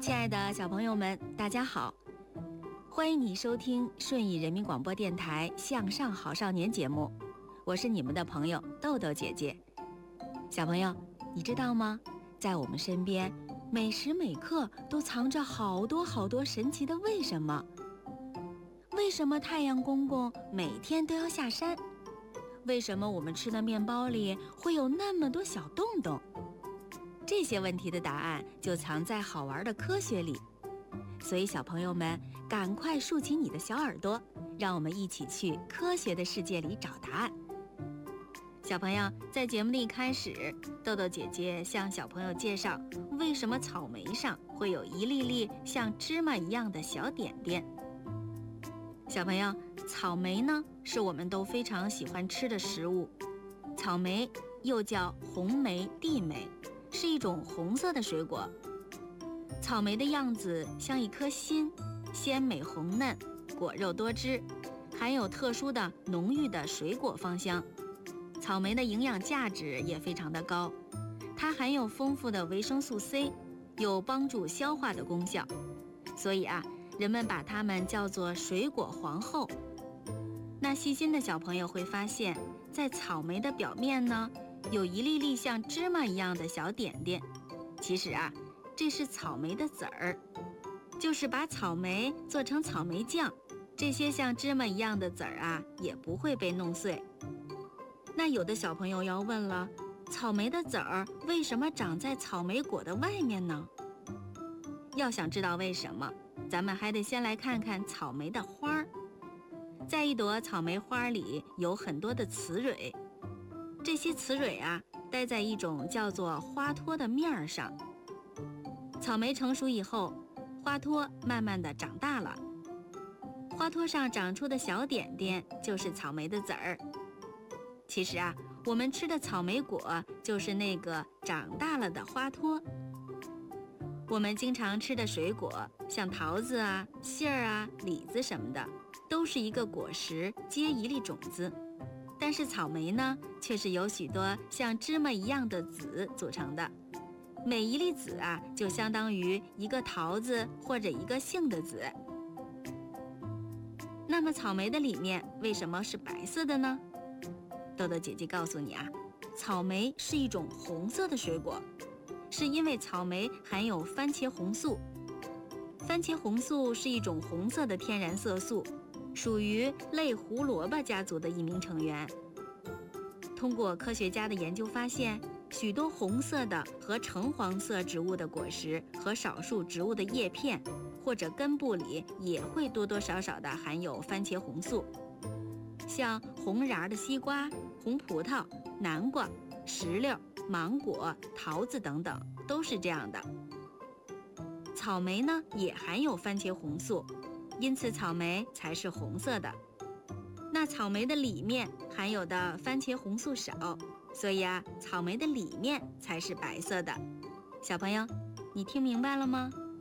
亲爱的小朋友们，大家好，欢迎你收听顺义人民广播电台向上好少年节目，我是你们的朋友豆豆姐姐。小朋友，你知道吗？在我们身边，每时每刻都藏着好多好多神奇的为什么。为什么太阳公公每天都要下山？为什么我们吃的面包里会有那么多小洞洞？这些问题的答案就藏在好玩的科学里，所以小朋友们赶快竖起你的小耳朵，让我们一起去科学的世界里找答案。小朋友，在节目的一开始，豆豆姐姐向小朋友介绍为什么草莓上会有一粒粒像芝麻一样的小点点。小朋友，草莓呢是我们都非常喜欢吃的食物，草莓又叫红莓、地莓，是一种红色的水果。草莓的样子像一颗心，鲜美红嫩，果肉多汁，含有特殊的浓郁的水果芳香。草莓的营养价值也非常的高，它含有丰富的维生素 C， 有帮助消化的功效，所以人们把它们叫做水果皇后。那细心的小朋友会发现，在草莓的表面呢，有一粒粒像芝麻一样的小点点，其实这是草莓的籽儿，就是把草莓做成草莓酱，这些像芝麻一样的籽儿也不会被弄碎。那有的小朋友要问了，草莓的籽儿为什么长在草莓果的外面呢？要想知道为什么，咱们还得先来看看草莓的花儿。在一朵草莓花里有很多的雌蕊，这些雌蕊待在一种叫做花托的面儿上。草莓成熟以后，花托慢慢的长大了，花托上长出的小点点就是草莓的籽儿。其实我们吃的草莓果就是那个长大了的花托。我们经常吃的水果，像桃子杏儿李子什么的，都是一个果实结一粒种子。但是草莓呢，却是由许多像芝麻一样的籽组成的，每一粒籽就相当于一个桃子或者一个杏的籽。那么草莓的里面为什么是白色的呢？豆豆姐姐告诉你草莓是一种红色的水果，是因为草莓含有番茄红素。番茄红素是一种红色的天然色素，属于类胡萝卜家族的一名成员。通过科学家的研究发现，许多红色的和橙黄色植物的果实和少数植物的叶片或者根部里也会多多少少的含有番茄红素。像红瓤的西瓜、红葡萄、南瓜、石榴、芒果、桃子等等都是这样的。草莓呢也含有番茄红素，因此草莓才是红色的。那草莓的里面含有的番茄红素少，所以草莓的里面才是白色的。小朋友，你听明白了吗？